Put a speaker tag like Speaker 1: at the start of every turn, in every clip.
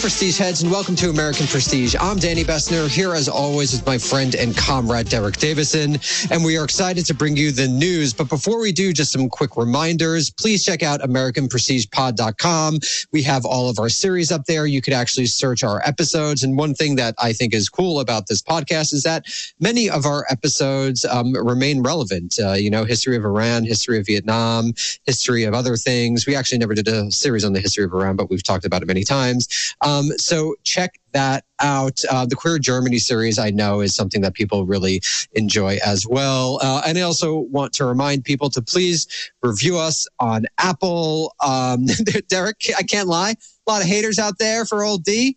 Speaker 1: Prestige heads, and welcome to American Prestige. I'm Danny Bessner, here as always with my friend and comrade Derek Davison, and we are excited to bring you the news. But before we do, just some quick reminders. Please check out AmericanPrestigePod.com. We have all of our series up there. You could actually search our episodes, and one thing that I think is cool about this podcast is that many of our episodes remain relevant. History of Iran, history of Vietnam, history of other things. We actually never did a series on the history of Iran, but we've talked about it many times. So check that out. The Queer Germany series, I know, is something that people really enjoy as well. And I also want to remind people to please review us on Apple. Derek, I can't lie. A lot of haters out there for old D.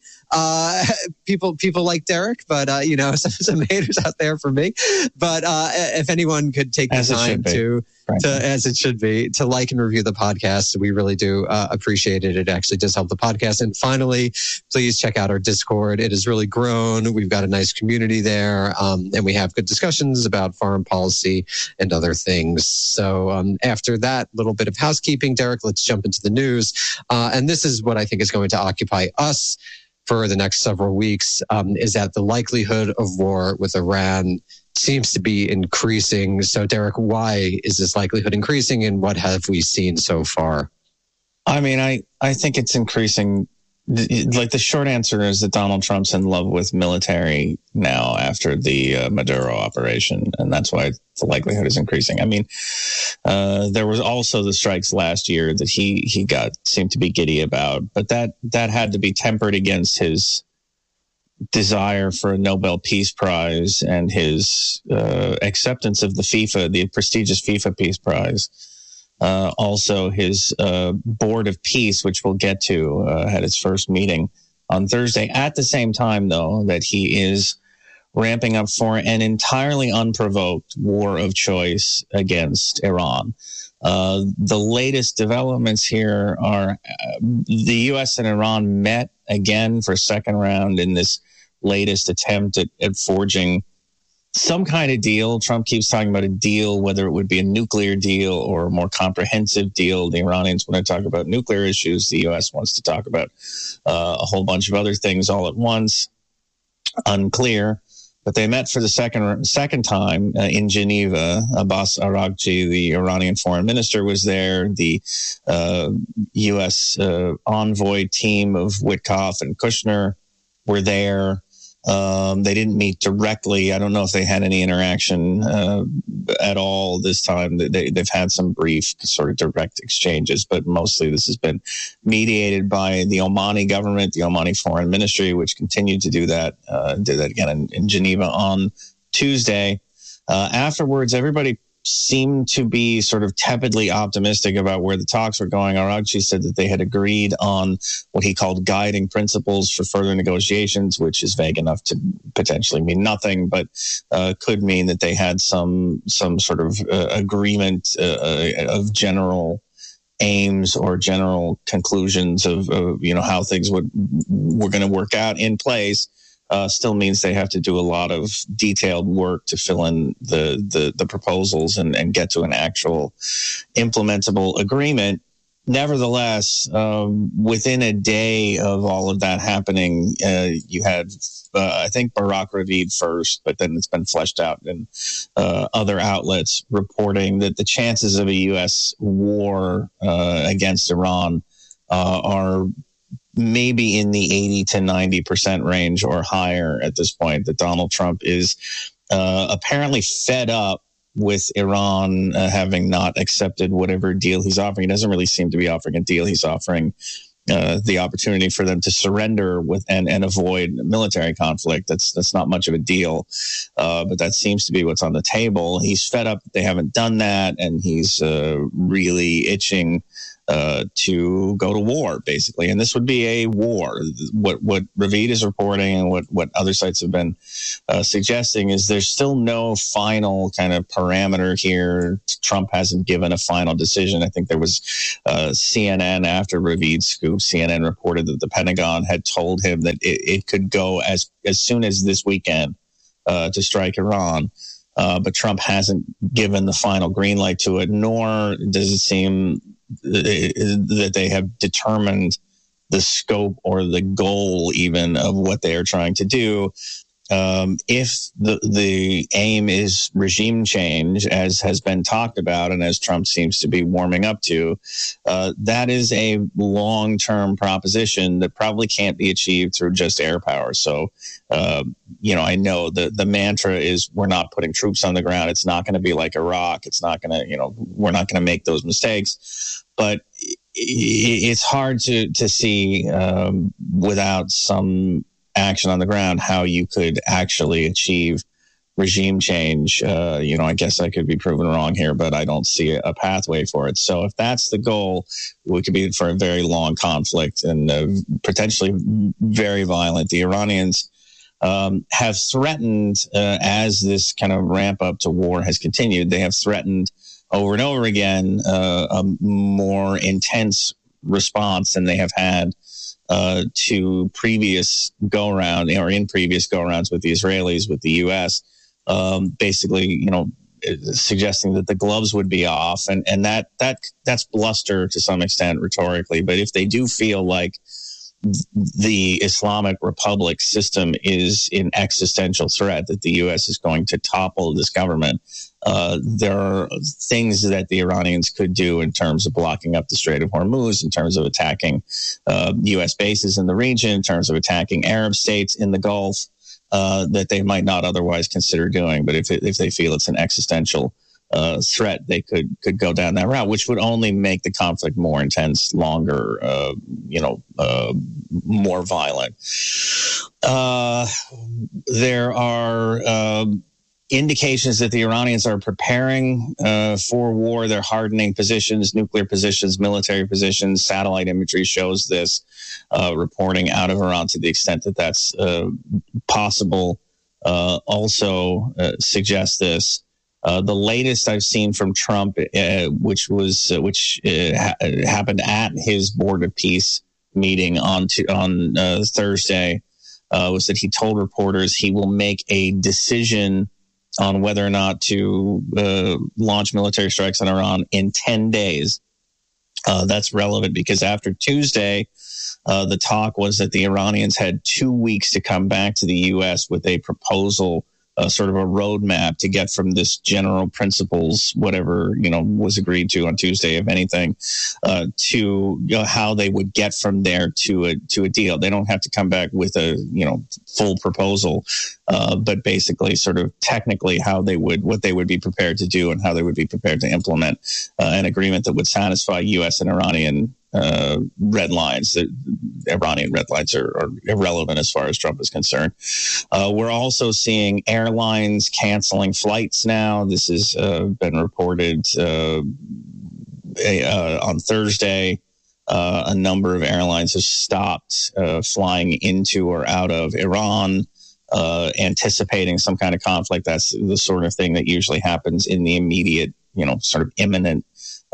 Speaker 1: People like Derek, but some haters out there for me. But if anyone could take the time to as it should be, to like and review the podcast, we really do appreciate it. It actually does help the podcast. And finally, please check out our Discord. It has really grown. We've got a nice community there, and we have good discussions about foreign policy and other things. So after that little bit of housekeeping, Derek, let's jump into the news. And this is what I think is going to occupy us for the next several weeks, is that the likelihood of war with Iran seems to be increasing. So, Derek, why is this likelihood increasing, and what have we seen so far?
Speaker 2: I mean, I think it's increasing. Like, the short answer is that Donald Trump's in love with military now after the Maduro operation, and that's why the likelihood is increasing. I mean, there was also the strikes last year that he seemed to be giddy about, but that had to be tempered against his desire for a Nobel Peace Prize and his acceptance of the prestigious FIFA Peace Prize. Also, his Board of Peace, which we'll get to, had its first meeting on Thursday. At the same time, though, that he is ramping up for an entirely unprovoked war of choice against Iran. The latest developments here are the U.S. and Iran met again for a second round in this latest attempt at forging some kind of deal. Trump keeps talking about a deal, whether it would be a nuclear deal or a more comprehensive deal. The Iranians want to talk about nuclear issues. The U.S. wants to talk about a whole bunch of other things all at once. Unclear. But they met for the second time in Geneva. Abbas Araghchi, the Iranian foreign minister, was there. The U.S. envoy team of Witkoff and Kushner were there. They didn't meet directly. I don't know if they had any interaction at all this time. They've had some brief sort of direct exchanges, but mostly this has been mediated by the Omani government, the Omani foreign ministry, which continued to do that, did that again in Geneva on Tuesday. Afterwards, everybody seemed to be sort of tepidly optimistic about where the talks were going. Araghchi said that they had agreed on what he called guiding principles for further negotiations, which is vague enough to potentially mean nothing, but could mean that they had some sort of agreement of general aims or general conclusions of how things were going to work out in place. Still means they have to do a lot of detailed work to fill in the proposals and get to an actual implementable agreement. Nevertheless, within a day of all of that happening, you had, I think, Barak Ravid first, but then it's been fleshed out in other outlets reporting that the chances of a U.S. war against Iran are maybe in the 80 to 90% range or higher at this point. That Donald Trump is apparently fed up with Iran having not accepted whatever deal he's offering. He doesn't really seem to be offering a deal. He's offering the opportunity for them to surrender and avoid military conflict. That's not much of a deal, but that seems to be what's on the table. He's fed up that they haven't done that, and he's really itching to go to war, basically. And this would be a war. What Ravid is reporting and what other sites have been suggesting is there's still no final kind of parameter here. Trump hasn't given a final decision. I think there was CNN after Ravid's scoop. CNN reported that the Pentagon had told him that it could go as soon as this weekend to strike Iran. But Trump hasn't given the final green light to it, nor does it seem that they have determined the scope or the goal even of what they are trying to do. If the aim is regime change, as has been talked about and as Trump seems to be warming up to, that is a long-term proposition that probably can't be achieved through just air power. So, I know the mantra is we're not putting troops on the ground. It's not going to be like Iraq. It's not going to, we're not going to make those mistakes. But it's hard to see without some action on the ground how you could actually achieve regime change. I guess I could be proven wrong here, but I don't see a pathway for it. So if that's the goal, we could be in for a very long conflict and potentially very violent. The Iranians have threatened, as this kind of ramp up to war has continued, they have threatened over and over again a more intense response than they have had to previous go-around, or in previous go-arounds with the Israelis, with the U.S., basically, suggesting that the gloves would be off, and that's bluster to some extent rhetorically. But if they do feel like the Islamic Republic system is an existential threat, that the U.S. is going to topple this government, there are things that the Iranians could do in terms of blocking up the Strait of Hormuz, in terms of attacking U.S. bases in the region, in terms of attacking Arab states in the Gulf, that they might not otherwise consider doing. But if they feel it's an existential threat, they could go down that route, which would only make the conflict more intense, longer, more violent. There are indications that the Iranians are preparing for war. They're hardening positions, nuclear positions, military positions. Satellite imagery shows this, reporting out of Iran to the extent that that's possible. Also suggests this. The latest I've seen from Trump, which happened at his Board of Peace meeting on Thursday, was that he told reporters he will make a decision on whether or not to launch military strikes on Iran in 10 days. That's relevant because after Tuesday, the talk was that the Iranians had 2 weeks to come back to the U.S. with a proposal, sort of a roadmap to get from this general principles, whatever was agreed to on Tuesday, if anything, to how they would get from there to a deal. They don't have to come back with a full proposal, but basically, sort of technically, what they would be prepared to do and how they would be prepared to implement an agreement that would satisfy U.S. and Iranian red lines. The Iranian red lines are irrelevant as far as Trump is concerned. We're also seeing airlines canceling flights now. This has been reported on Thursday. A number of airlines have stopped flying into or out of Iran, anticipating some kind of conflict. That's the sort of thing that usually happens in the immediate, sort of imminent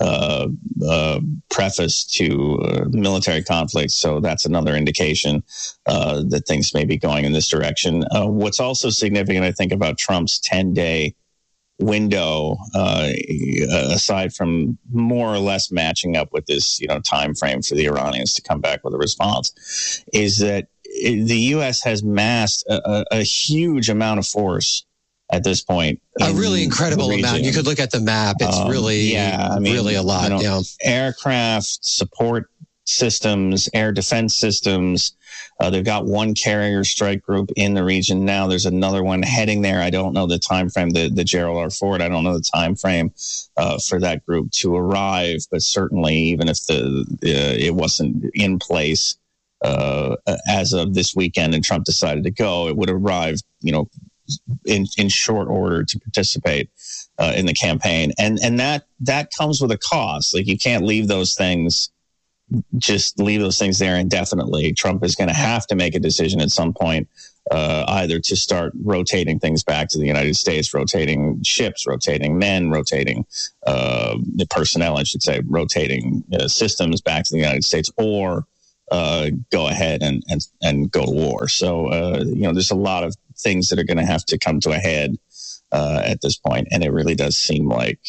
Speaker 2: preface to military conflict. So that's another indication that things may be going in this direction. What's also significant, I think, about Trump's 10-day window, aside from more or less matching up with this, time frame for the Iranians to come back with a response, is that the U.S. has massed a huge amount of force at this point.
Speaker 1: A really incredible amount. You could look at the map. It's really a lot.
Speaker 2: Aircraft, support systems, air defense systems. They've got one carrier strike group in the region now. There's another one heading there. I don't know the time frame. The Gerald R. Ford. I don't know the time frame for that group to arrive. But certainly, even if it wasn't in place as of this weekend, and Trump decided to go, it would arrive, in short order to participate in the campaign, and that comes with a cost. Like, you can't leave those things there indefinitely. Trump is going to have to make a decision at some point, either to start rotating things back to the United States, rotating ships, rotating men, rotating the personnel, I should say, rotating systems back to the United States, or go ahead and go to war. So, there's a lot of things that are going to have to come to a head at this point, and it really does seem like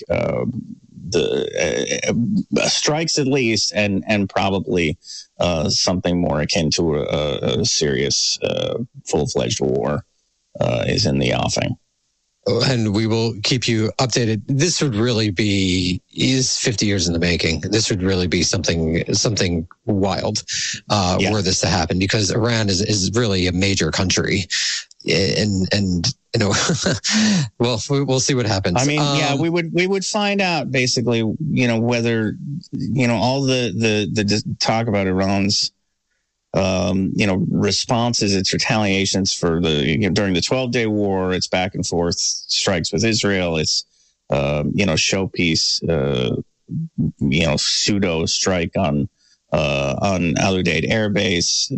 Speaker 2: the strikes at least, and probably something more akin to a serious full-fledged war is in the offing.
Speaker 1: And we will keep you updated. This would really is 50 years in the making. This would really be something wild were this to happen, because Iran is really a major country. And you know, well, we'll see what happens.
Speaker 2: I mean, we would find out basically, you know, whether, you know, all the talk about Iran's you know, responses, its retaliations for during the 12-day war, its back and forth strikes with Israel, its you know, showpiece you know, pseudo strike on Al Udeid Air Base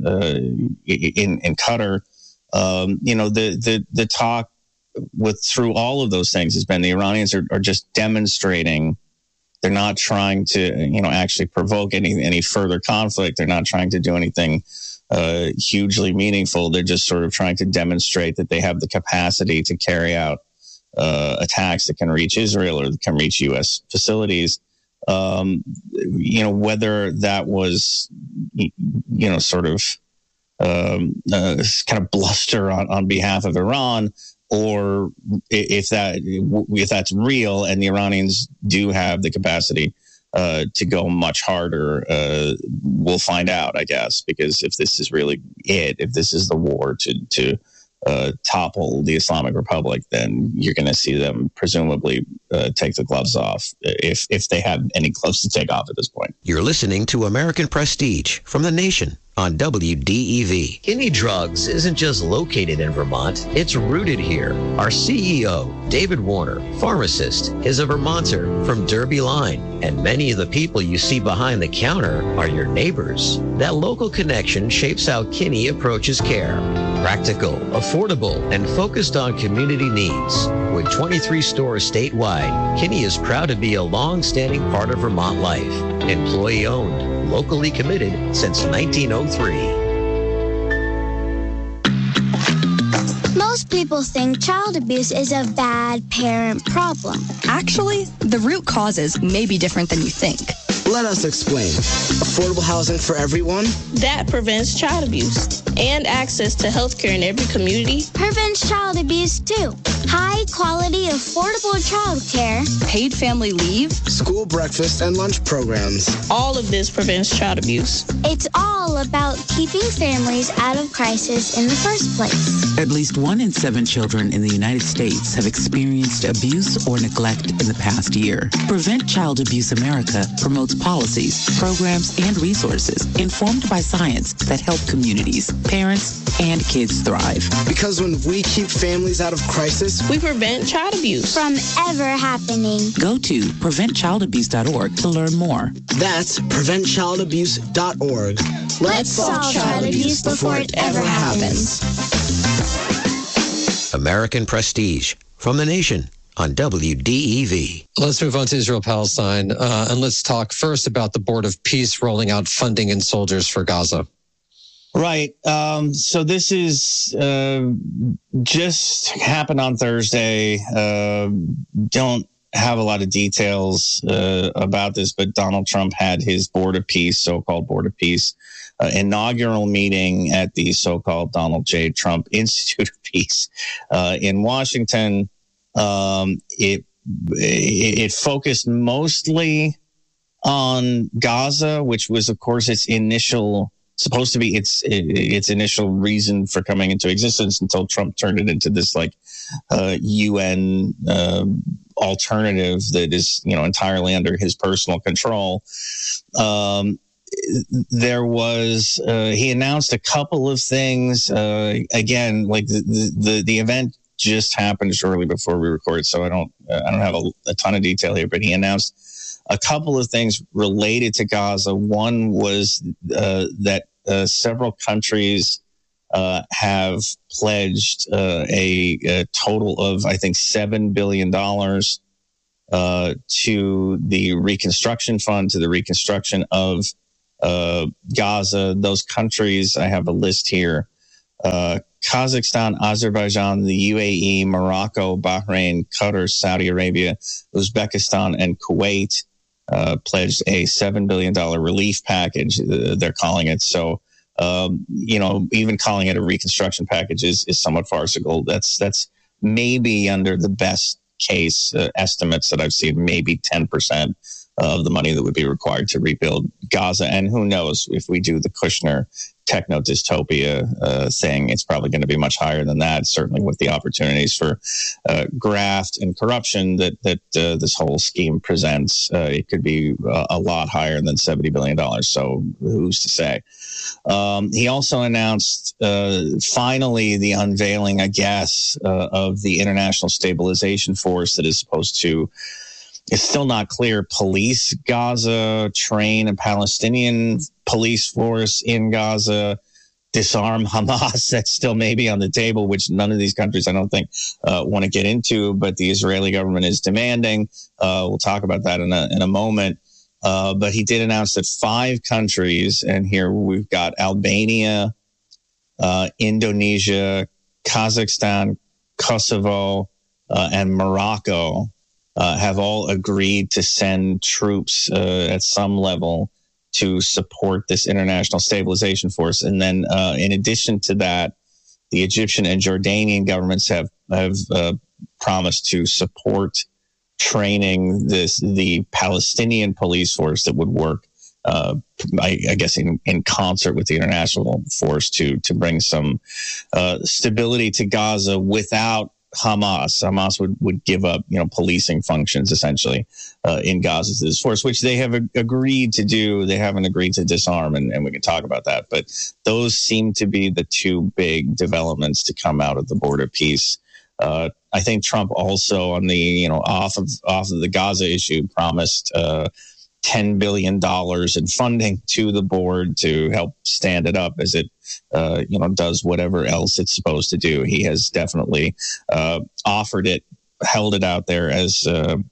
Speaker 2: in Qatar. You know, the talk through all of those things has been the Iranians are just demonstrating. They're not trying to, you know, actually provoke any further conflict. They're not trying to do anything hugely meaningful. They're just sort of trying to demonstrate that they have the capacity to carry out attacks that can reach Israel or that can reach U.S. facilities. You know, whether that was, you know, sort of kind of bluster on behalf of Iran, or if that's real and the Iranians do have the capacity to go much harder, we'll find out, I guess, because if this is really if this is the war to topple the Islamic Republic, then you're going to see them presumably take the gloves off, if they have any gloves to take off at this point.
Speaker 3: You're listening to American Prestige from The Nation on WDEV. Kinney Drugs isn't just located in Vermont, it's rooted here. Our CEO, David Warner, pharmacist, is a Vermonter from Derby Line, and many of the people you see behind the counter are your neighbors. That local connection shapes how Kinney approaches care. Practical, affordable, and focused on community needs. With 23 stores statewide, Kinney is proud to be a long-standing part of Vermont life. Employee-owned, locally committed since 1903.
Speaker 4: Most people think child abuse is a bad parent problem.
Speaker 5: Actually, the root causes may be different than you think.
Speaker 6: Let us explain. Affordable housing for everyone?
Speaker 7: That prevents child abuse. And access to health care in every community
Speaker 4: prevents child abuse too. High quality, affordable child care.
Speaker 5: Paid family leave.
Speaker 6: School breakfast and lunch programs.
Speaker 7: All of this prevents child abuse.
Speaker 4: It's all about keeping families out of crisis in the first place.
Speaker 8: At least 1 in 7 children in the United States have experienced abuse or neglect in the past year. Prevent Child Abuse America promotes policies, programs, and resources informed by science that help communities, parents, and kids thrive.
Speaker 6: Because when we keep families out of crisis,
Speaker 7: we prevent child abuse
Speaker 4: from ever happening.
Speaker 8: Go to preventchildabuse.org to learn more.
Speaker 6: That's preventchildabuse.org.
Speaker 4: Let's solve child abuse before it ever happens.
Speaker 3: American Prestige from The Nation on WDEV.
Speaker 1: Let's move on to Israel-Palestine, and let's talk first about the Board of Peace rolling out funding and soldiers for Gaza.
Speaker 2: Right. So this is just happened on Thursday. Don't have a lot of details about this, but Donald Trump had his Board of Peace, so-called Board of Peace, inaugural meeting at the so-called Donald J. Trump Institute of Peace in Washington. It focused mostly on Gaza, which was, of course, supposed to be its initial reason for coming into existence, until Trump turned it into this UN alternative that is, entirely under his personal control. There was he announced a couple of things. Again, like the event just happened shortly before we recorded, so I don't have a ton of detail here. But he announced a couple of things related to Gaza. One was that several countries have pledged a total of, I think, $7 billion to the reconstruction fund, to the reconstruction of Gaza. Those countries, I have a list here, Kazakhstan, Azerbaijan, the UAE, Morocco, Bahrain, Qatar, Saudi Arabia, Uzbekistan, and Kuwait pledged a $7 billion relief package, they're calling it. So, even calling it a reconstruction package is somewhat farcical. That's maybe under the best case estimates that I've seen, maybe 10% of the money that would be required to rebuild Gaza. And who knows, if we do the Kushner techno dystopia thing, it's probably going to be much higher than that. Certainly with the opportunities for graft and corruption that this whole scheme presents, it could be a lot higher than $70 billion. So who's to say? He also announced finally the unveiling, I guess, of the International Stabilization Force that is supposed to, it's still not clear, police Gaza, train a Palestinian police force in Gaza, disarm Hamas. That's still maybe on the table, which none of these countries, I don't think, want to get into, but the Israeli government is demanding. We'll talk about that in a moment. But he did announce that 5 countries, and here we've got Albania, Indonesia, Kazakhstan, Kosovo, and Morocco, have all agreed to send troops at some level to support this international stabilization force. And then in addition to that, the Egyptian and Jordanian governments have promised to support training the Palestinian police force that would work, I guess, in concert with the international force to bring some stability to Gaza without Hamas. Hamas would give up, policing functions essentially in Gaza to this force, which they have agreed to do. They haven't agreed to disarm, and we can talk about that. But those seem to be the 2 big developments to come out of the border peace. I think Trump also, on the off of the Gaza issue, promised $10 billion in funding to the board to help stand it up as it does whatever else it's supposed to do. He has definitely offered it, held it out there as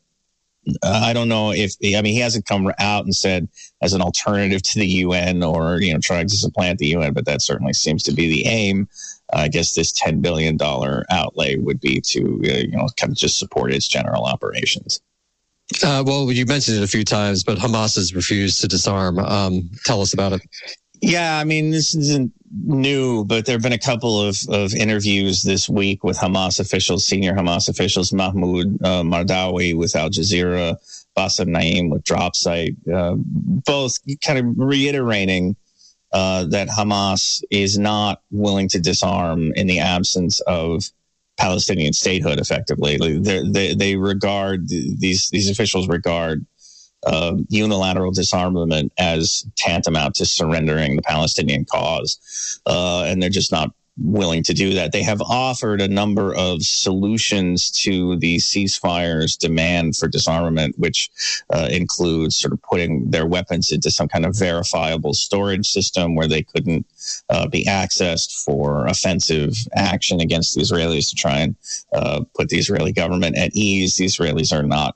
Speaker 2: I don't know if he hasn't come out and said as an alternative to the UN or trying to supplant the UN, but that certainly seems to be the aim. I guess this $10 billion outlay would be to kind of just support its general operations.
Speaker 1: Well, you mentioned it a few times, but Hamas has refused to disarm. Tell us about it.
Speaker 2: Yeah, this isn't new, but there have been a couple of interviews this week with Hamas officials, senior Hamas officials, Mahmoud Mardawi with Al Jazeera, Bassem Naim with Dropsite, both kind of reiterating that Hamas is not willing to disarm in the absence of Palestinian statehood, effectively. They regard, these officials regard unilateral disarmament as tantamount to surrendering the Palestinian cause. And they're just not willing to do that. They have offered a number of solutions to the ceasefire's demand for disarmament, which includes sort of putting their weapons into some kind of verifiable storage system where they couldn't be accessed for offensive action against the Israelis to try and put the Israeli government at ease. The Israelis are not,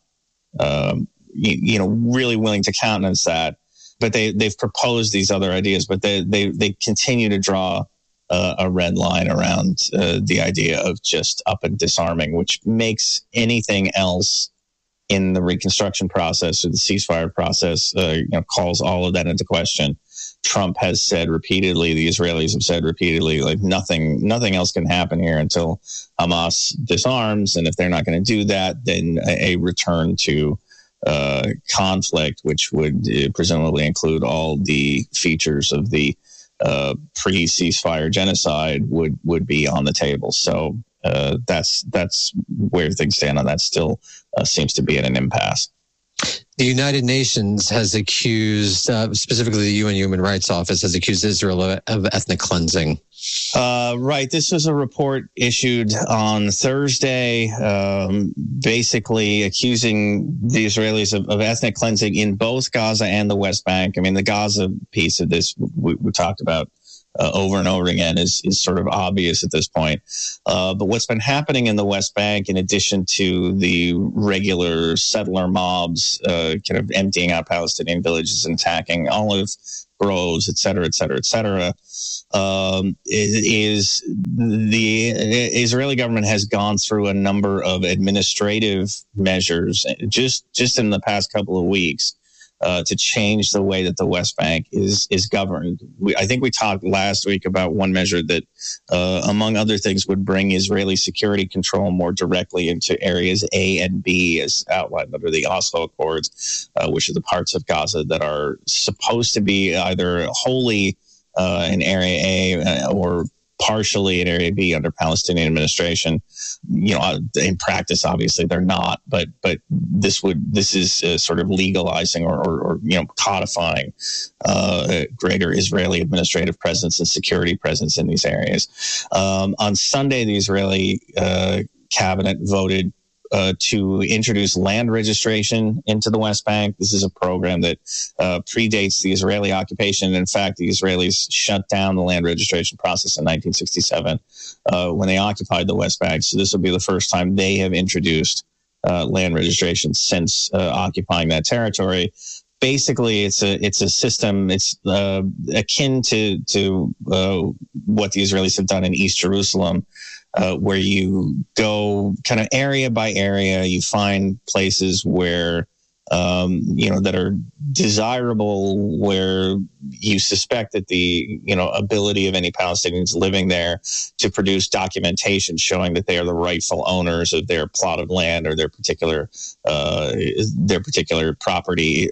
Speaker 2: really willing to countenance that. But they've proposed these other ideas, but they continue to draw a red line around the idea of just up and disarming, which makes anything else in the reconstruction process or the ceasefire process, calls all of that into question. Trump has said repeatedly, the Israelis have said repeatedly, like nothing else can happen here until Hamas disarms. And if they're not going to do that, then a return to conflict, which would presumably include all the features of the pre-ceasefire genocide, would be on the table. So that's where things stand on that. Still seems to be at an impasse.
Speaker 1: The United Nations has accused, specifically the UN Human Rights Office has accused Israel of ethnic cleansing.
Speaker 2: Right. This was a report issued on Thursday, basically accusing the Israelis of ethnic cleansing in both Gaza and the West Bank. The Gaza piece of this we talked about over and over again is sort of obvious at this point. But what's been happening in the West Bank, in addition to the regular settler mobs kind of emptying out Palestinian villages and attacking all of groves, et cetera, et cetera, et cetera. Is the Israeli government has gone through a number of administrative measures just in the past couple of weeks to change the way that the West Bank is governed. I think we talked last week about one measure that, among other things, would bring Israeli security control more directly into areas A and B, as outlined under the Oslo Accords, which are the parts of Gaza that are supposed to be either wholly in Area A or partially in Area B under Palestinian administration. In practice, obviously they're not, but this is sort of legalizing or codifying greater Israeli administrative presence and security presence in these areas. On Sunday, the Israeli cabinet voted to introduce land registration into the West Bank. This is a program that predates the Israeli occupation. In fact, the Israelis shut down the land registration process in 1967 when they occupied the West Bank. So this will be the first time they have introduced land registration since occupying that territory. Basically, it's a system. It's akin to what the Israelis have done in East Jerusalem, where you go kind of area by area. You find places where that are desirable, where you suspect that the ability of any Palestinians living there to produce documentation showing that they are the rightful owners of their plot of land or their particular property,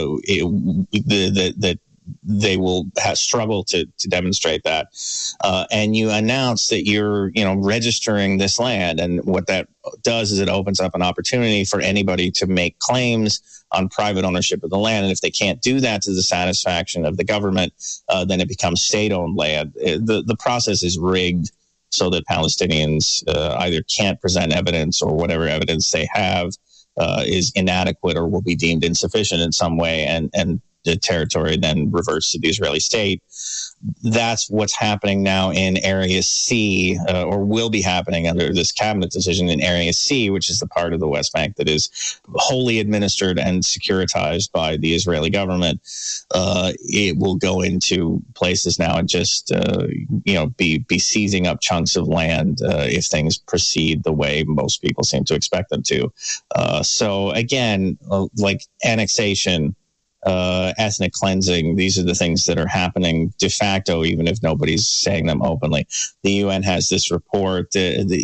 Speaker 2: that they will struggle to demonstrate that. And you announce that you're, registering this land. And what that does is it opens up an opportunity for anybody to make claims on private ownership of the land. And if they can't do that to the satisfaction of the government, then it becomes state-owned land. The process is rigged so that Palestinians either can't present evidence, or whatever evidence they have is inadequate or will be deemed insufficient in some way, and the territory then reverts to the Israeli state. That's what's happening now in Area C, or will be happening under this cabinet decision in Area C, which is the part of the West Bank that is wholly administered and securitized by the Israeli government. It will go into places now and just, be seizing up chunks of land if things proceed the way most people seem to expect them to. So again, like annexation, ethnic cleansing, these are the things that are happening de facto, even if nobody's saying them openly. The UN has this report.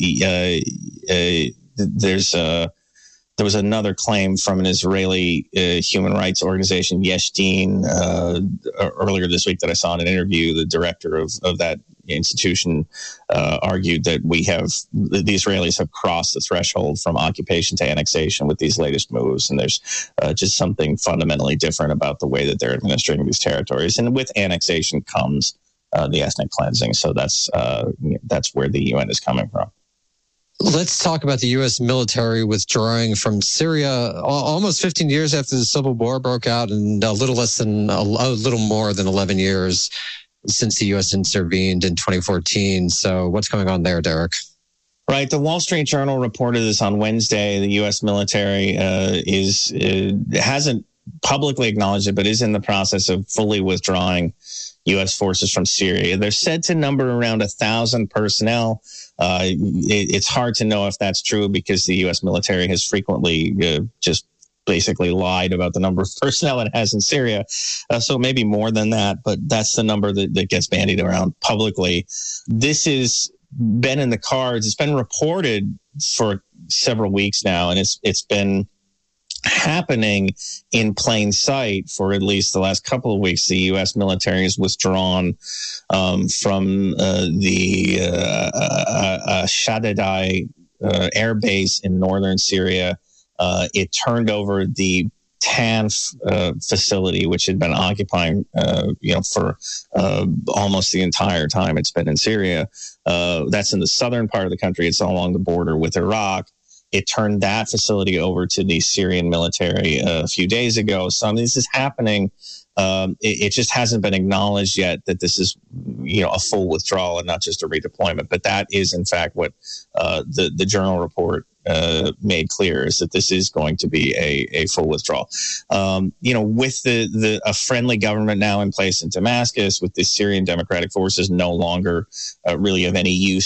Speaker 2: There was another claim from an Israeli human rights organization, Yesh Din, earlier this week that I saw in an interview. The director of that institution argued that the Israelis have crossed the threshold from occupation to annexation with these latest moves. And there's just something fundamentally different about the way that they're administering these territories. And with annexation comes the ethnic cleansing. So that's where the UN is coming from.
Speaker 1: Let's talk about the U.S. military withdrawing from Syria almost 15 years after the civil war broke out, and a little more than 11 years since the U.S. intervened in 2014. So what's going on there, Derek?
Speaker 2: Right. The Wall Street Journal reported this on Wednesday. The U.S. military hasn't publicly acknowledged it, but is in the process of fully withdrawing U.S. forces from Syria. They're said to number around 1,000 personnel. It's hard to know if that's true because the U.S. military has frequently just basically lied about the number of personnel it has in Syria. So maybe more than that, but that's the number that gets bandied around publicly. This has been in the cards. It's been reported for several weeks now, and it's been happening in plain sight for at least the last couple of weeks. The U.S. military has withdrawn from the Shadidai air base in northern Syria. It turned over the Tanf facility, which had been occupying, for almost the entire time it's been in Syria. That's in the southern part of the country. It's along the border with Iraq. It turned that facility over to the Syrian military a few days ago. So this is happening It just hasn't been acknowledged yet that this is, a full withdrawal and not just a redeployment. But that is, in fact, what the Journal report made clear, is that this is going to be a full withdrawal. With a friendly government now in place in Damascus, with the Syrian Democratic Forces no longer really of any use